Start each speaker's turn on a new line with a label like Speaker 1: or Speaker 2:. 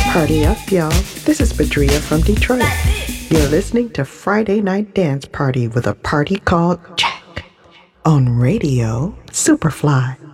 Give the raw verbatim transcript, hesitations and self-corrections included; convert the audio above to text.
Speaker 1: Party up, y'all. This is Badria from Detroit. You're listening to Friday Night Dance Party with a party called Jack on Radio Superfly.